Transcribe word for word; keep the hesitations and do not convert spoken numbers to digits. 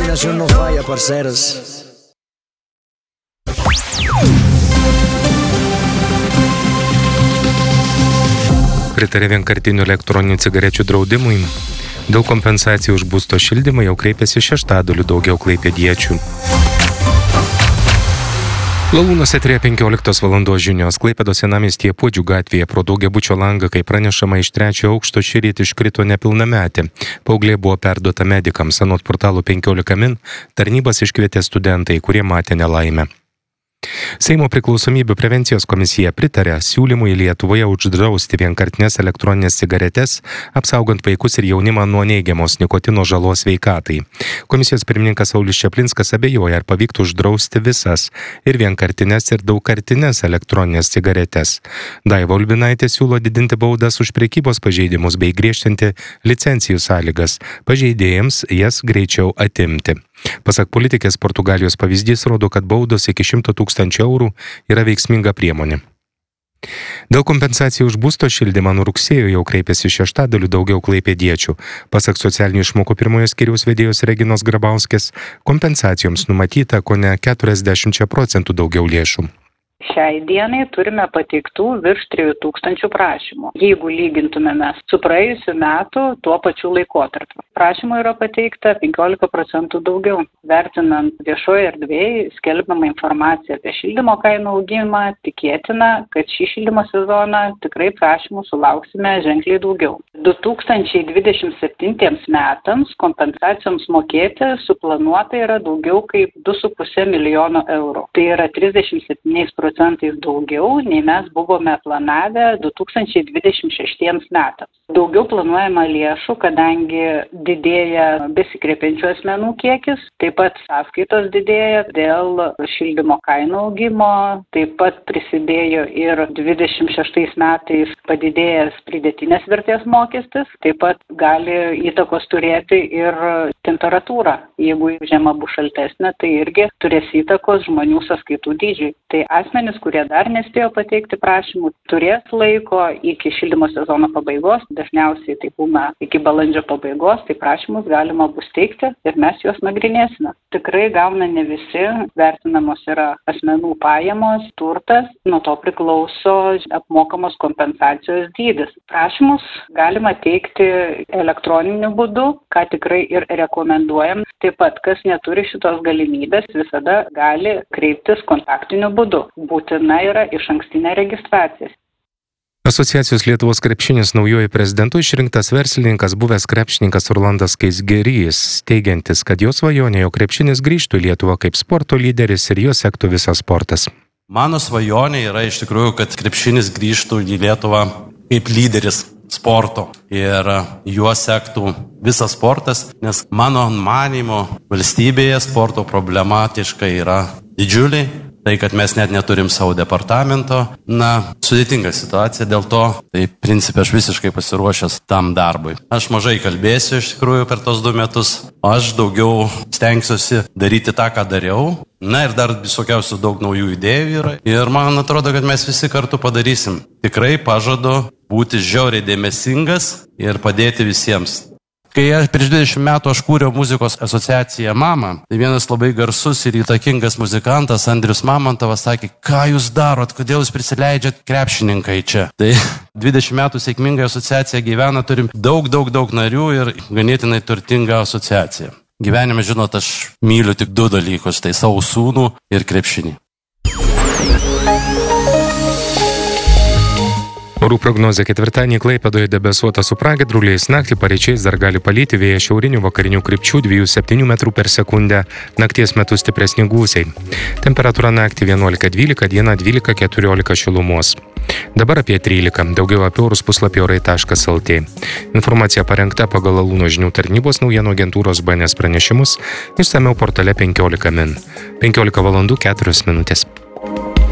combinación no falla, parceras. Pritarė vienkartinių elektroninių cigarečių draudimui. Dėl kompensacijų už būsto šildymą jau kreipėsi šeštadaliu daugiau klaipėdiečių. Lalūnos eteryje penkioliktos valandos žinios. Klaipėdos senamiestyje Puodžių gatvėje pro daugiabučio langą, kaip pranešama, iš trečiojo aukšto šįryt iškrito nepilnametė. Paauglė buvo perduota medikams. Anot portalo penkiolika min tarnybas iškvietė studentai, kurie matė nelaimę. Seimo priklausomybių prevencijos komisija pritarė siūlymui Lietuvoje uždrausti vienkartinės elektroninės cigaretes, apsaugant vaikus ir jaunimą nuo neigiamos nikotino žalos sveikatai. Komisijos pirmininkas Saulius Čaplinskas abejoja, ar pavyktų uždrausti visas ir vienkartinės ir daugkartinės elektroninės cigaretes. Daiva Ulbinaitė siūlo didinti baudas už prekybos pažeidimus bei griežtinti licencijų sąlygas, pažeidėjams jas greičiau atimti. Pasak politikės, Portugalijos pavyzdys rodo, kad baudos iki šimto tūkstančių eurų yra veiksminga priemonė. Dėl kompensacijų už būsto šildymą nuo rugsėjo jau kreipėsi šeštadaliu daugiau klaipėdiečių. Pasak socialinių išmokų pirmojo skyriaus vedėjos Reginos Grabauskės, kompensacijoms numatyta kone keturiasdešimt procentų daugiau lėšų. Šiai dienai turime pateiktų virš trijų tūkstančių prašymų. Jeigu lygintumėme su praėjusiu metu tuo pačiu laikotarpiu. Prašymų yra pateikta penkiolika procentų daugiau. Vertinant viešoje erdvėje skelbiamą informaciją apie šildymo kainų augimą, tikėtina, kad šį šildymo sezoną tikrai prašymų sulauksime ženkliai daugiau. du tūkstančiai dvidešimt septintiems metams kompensacijoms mokėti suplanuota yra daugiau kaip du su puse milijono eurų. Tai yra trisdešimt septyniais procentais daugiau, nei mes buvome planavę du tūkstančiai dvidešimt šeštiems metams. Daugiau planuojama lėšų, kadangi didėja besikreipiančių asmenų kiekis, taip pat sąskaitos didėja dėl šildymo kainų augimo, taip pat prisidėjo ir dvidešimt šeštais metais padidėjęs pridėtinės vertės mokestis, taip pat gali įtakos turėti ir temperatūra. Jeigu žiema bus šaltesnė, tai irgi turės įtakos žmonių sąskaitų dydžiui. Tai asmenys, kurie dar nespėjo pateikti prašymų, turės laiko iki šildymo sezono pabaigos, dažniausiai tai būna iki balandžio pabaigos, tai prašymus galima bus teikti ir mes juos nagrinėsime. Tikrai gauna ne visi, vertinamos yra asmenų pajamos, turtas, nuo to priklauso apmokamos kompensacijos dydis. Prašymus galima teikti elektroniniu būdu, ką tikrai ir rekomenduojam. Taip pat, kas neturi šitos galimybės, visada gali kreiptis kontaktiniu būdu. Būtina yra išankstinė registracija. Asociacijos Lietuvos krepšinis naujoji prezidentu išrinktas verslininkas buvęs krepšininkas Rolandas Skaisgirys, teigiantis, kad jo svajonė, jo krepšinis grįžtų į Lietuvą kaip sporto lyderis ir jo sektų visas sportas. Mano svajonė yra iš tikrųjų, kad krepšinis grįžtų į Lietuvą kaip lyderis sporto ir juo sektų visas sportas, nes mano manymu valstybėje sporto problematiška yra didžiulė. Tai, kad mes net neturim savo departamento, na, sudėtinga situacija, dėl to, tai principė aš visiškai pasiruošęs tam darbui. Aš mažai kalbėsiu iš tikrųjų per tos du metus, aš daugiau stengsiuosi daryti tą, ką dariau, na ir dar visokiausių daug naujų idėjų yra ir man atrodo, kad mes visi kartu padarysim. Tikrai pažadu būti žiauriai dėmesingas ir padėti visiems. Kai aš prieš dvidešimt metų aš kūriau muzikos asociaciją Mama, tai vienas labai garsus ir įtakingas muzikantas Andrius Mamontovas sakė, ką jūs darot, kodėl jūs prisileidžiat krepšininkai čia. Tai dvidešimt metų sėkmingai asociacija gyvena, turim daug, daug, daug narių ir ganėtinai turtingą asociaciją. Gyvenime, žinot, aš myliu tik du dalykus, tai savo sūnų ir krepšinį. Orų prognozė ketvirtadienį Klaipėdoje debesuota su pragiedruliais, naktį paryčiais dar gali palyti vėjas šiaurinių vakarinių krypčių dviejų septynių metrų per sekundę, nakties metu stipresni gūsiai. Temperatūra naktį vienuolika dvylika, dieną dvylika keturiolika šilumos. Dabar apie trylika, daugiau apie orus puslapį orai taškas lt. Informacija parengta pagal Lalūno žinių tarnybos naujienų agentūros B N S pranešimus, išsamiau portale penkiolika min. penkiolika valandų keturios minutės.